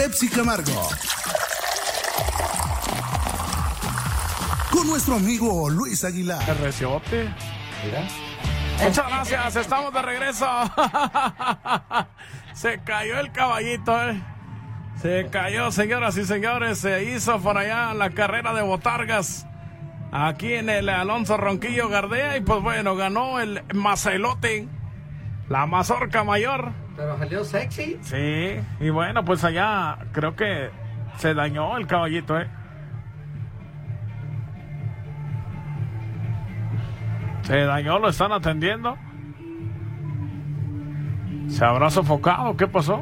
Pepsi Camargo. Con nuestro amigo Luis Aguilar. El reciote. Mira. Muchas gracias, estamos de regreso. Se cayó el caballito, Se cayó, señoras y señores. Se hizo por allá la carrera de botargas aquí en el Alonso Ronquillo Gardea. Y pues bueno, ganó el macelote, la mazorca mayor. Pero salió sexy. Sí, y bueno, pues allá creo que se dañó el caballito, Se dañó, lo están atendiendo. ¿Se habrá sofocado? ¿Qué pasó?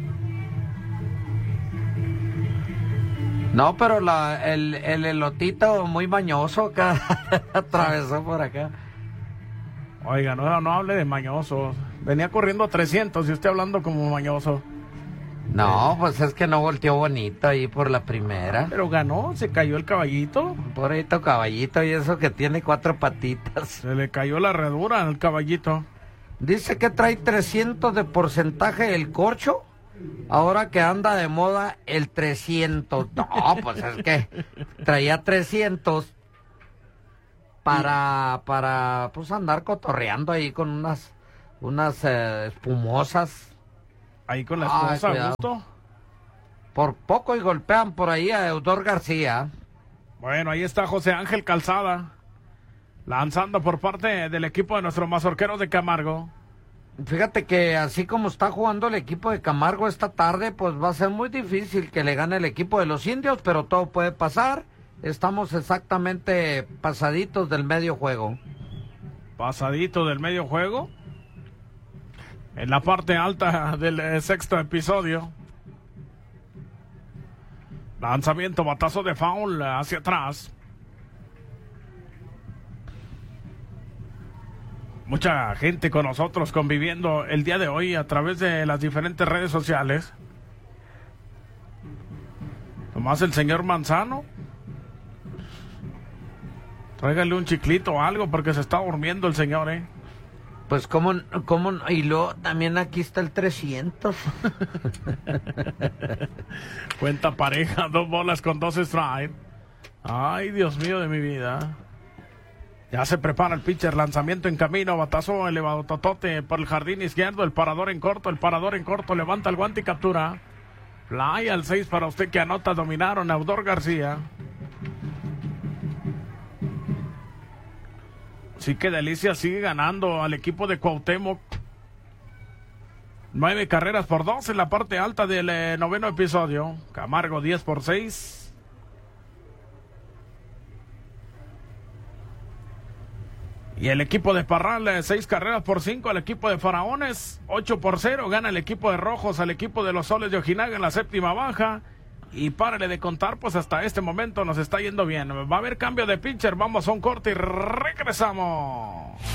No, pero el elotito muy mañoso acá atravesó por acá. Oiga, no hable de mañoso. Venía corriendo a 300 y usted hablando como mañoso. No, pues es que no volteó bonito ahí por la primera. Pero ganó, se cayó el caballito. Pobrecito caballito, y eso que tiene 4 patitas. Se le cayó la herradura al caballito. Dice que trae 300 de porcentaje el corcho. Ahora que anda de moda el 300. No, pues es que traía 300 para pues andar cotorreando ahí con unas espumosas. Ahí con la esposa, cuidado. gusto. Por poco y golpean por ahí a Eudor García. Bueno, ahí está José Ángel Calzada, lanzando por parte del equipo de nuestros mazorqueros de Camargo. Fíjate que así como está jugando el equipo de Camargo esta tarde, pues va a ser muy difícil que le gane el equipo de los indios, pero todo puede pasar. Estamos exactamente pasaditos del medio juego. Pasadito del medio juego. En la parte alta del sexto episodio. Lanzamiento, batazo de foul hacia atrás. Mucha gente con nosotros conviviendo el día de hoy a través de las diferentes redes sociales. Nomás el señor Manzano. Tráigale un chiclito o algo porque se está durmiendo el señor, Pues cómo, y luego también aquí está el 300. Cuenta pareja, 2 bolas con 2 strikes. Ay, Dios mío de mi vida. Ya se prepara el pitcher, lanzamiento en camino, batazo elevado totote por el jardín izquierdo, el parador en corto, levanta el guante y captura. Fly al 6 para usted que anota, dominaron a Eudor García. Sí, que delicia, sigue ganando al equipo de Cuauhtémoc. 9 carreras por 2 en la parte alta del noveno episodio. Camargo 10 por 6. Y el equipo de Parral 6 carreras por 5 al equipo de Faraones. 8 por 0 gana el equipo de Rojos al equipo de los Soles de Ojinaga en la séptima baja. Y párale de contar, pues hasta este momento nos está yendo bien. Va a haber cambio de pitcher, vamos a un corte y regresamos.